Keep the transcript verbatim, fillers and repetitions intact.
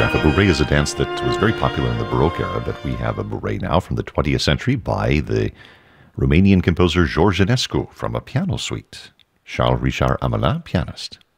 A bourrée is a dance that was very popular in the Baroque era, but we have a bourrée now from the twentieth century by the Romanian composer George Enescu from a piano suite. Charles Richard Amelin, pianist.